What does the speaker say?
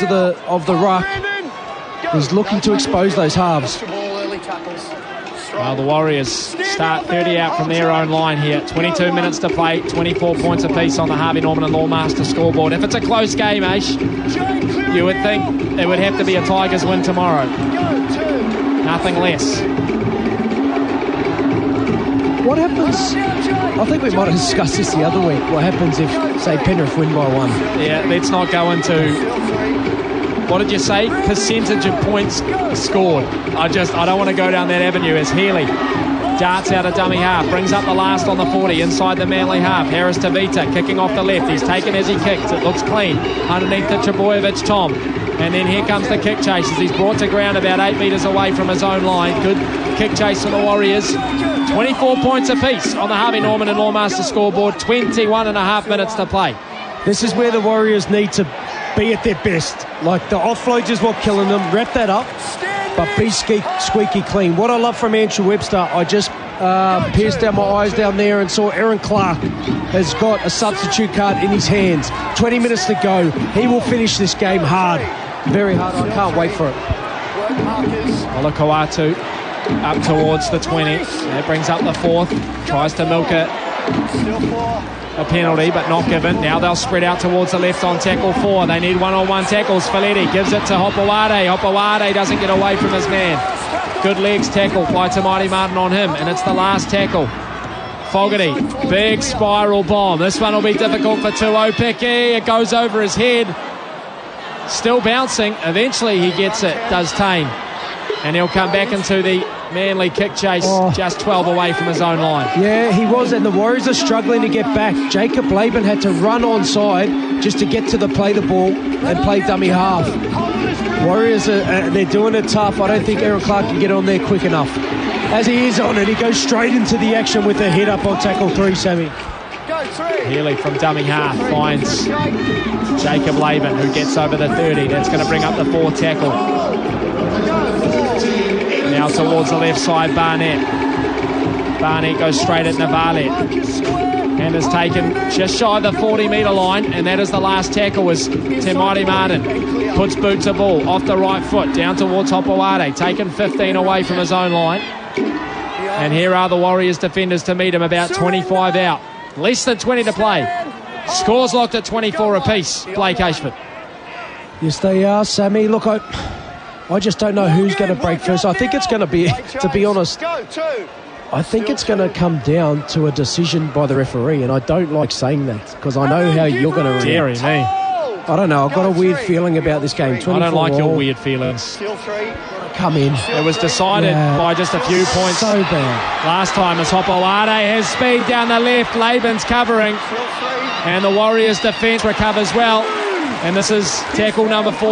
sides of the ruck. He's looking to expose those halves. Well, the Warriors start 30 out from their own line here. 22 minutes to play, 24 points apiece on the Harvey Norman and Lawmaster scoreboard. If it's a close game, Ash, you would think it would have to be a Tigers win tomorrow. Nothing less. What happens? I think we might have discussed this the other week. What happens if, say, Penrith win by 1? Yeah, let's not go into, what did you say? Percentage of points scored. I don't want to go down that avenue as Healy darts out a dummy half, brings up the last on the 40 inside the Manly half. Harris Tavita kicking off the left. He's taken as he kicks. It looks clean underneath the Trebojevic Tom. And then here comes the kick chase as he's brought to ground about 8 metres away from his own line. Good kick chase for the Warriors. 24 points apiece on the Harvey Norman and Lawmaster scoreboard. 21 and a half minutes to play. This is where the Warriors need to be at their best. Like, the offloads is what killing them. Wrap that up, but be squeaky clean. What I love from Andrew Webster, I just pierced down my eyes down there and saw Aaron Clark has got a substitute card in his hands. 20 minutes to go. He will finish this game hard. Very hard. I can't wait for it. Olakau'atu up towards the 20. That brings up the fourth. Tries to milk it. A penalty, but not given. Now they'll spread out towards the left on tackle 4. They need one-on-one tackles. Faletti gives it to Hopewade. Hopewade doesn't get away from his man. Good legs tackle by Tamati Martin on him, and it's the last tackle. Fogarty, big spiral bomb. This one will be difficult for Tuopiki. It goes over his head. Still bouncing. Eventually he gets it, does Tame. And he'll come back into the Manly kick chase, just 12 away from his own line. Yeah, he was, and the Warriors are struggling to get back. Jacob Laban had to run onside just to get to play the ball and play dummy half. Warriors, they're doing it tough. I don't think Aaron Clark can get on there quick enough. As he is on it, he goes straight into the action with a hit up on tackle 3, Sammy. Healy from dummy half finds Jacob Laban, who gets over the 30. That's going to bring up the 4th tackle. Now towards the left side, Barnett. Barnett goes straight at Navale and is taken just shy of the 40-metre line, and that is the last tackle as Tamati Martin puts boot to ball off the right foot down towards Hopewade, taken 15 away from his own line. And here are the Warriors defenders to meet him, about 25 out. Less than 20 to play. Scores locked at 24 apiece. Blake Ashford. Yes, they are, Sammy. Look, I just don't know who's going to break first. I think it's going to be, to be honest, I think it's going to come down to a decision by the referee, and I don't like saying that because I know how you're going to react. Deary me. I don't know. I've got a weird feeling about this game. I don't like your weird feelings. Come in. It was decided by just a few points. So bad. Last time as Hopewade has speed down the left. Laban's covering. And the Warriors defence recovers well. And this is tackle number 4.